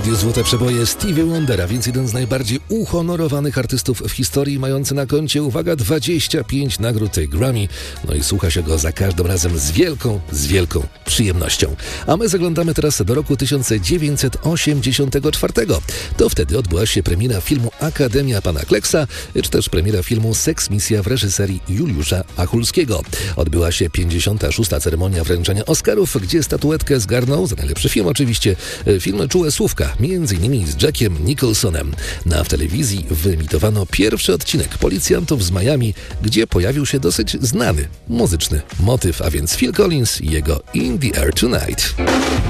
radiu Złote Przeboje Stevie Wondera, więc jeden z najbardziej uhonorowanych artystów w historii, mający na koncie, uwaga, 25 nagród Grammy. No i słucha się go za każdym razem z wielką przyjemnością. A my zaglądamy teraz do roku 1984. To wtedy odbyła się premiera filmu Akademia Pana Kleksa, czy też premiera filmu Seks Misja w reżyserii Juliusza Achulskiego. Odbyła się 56. ceremonia wręczenia Oscarów, gdzie statuetkę zgarnął, za najlepszy film oczywiście, film Czułe Słówka, m.in. z Jackiem Nicholsonem. W telewizji wyemitowano pierwszy odcinek Policjantów z Miami, gdzie pojawił się dosyć znany muzyczny motyw, a więc Phil Collins i jego In the Air Tonight.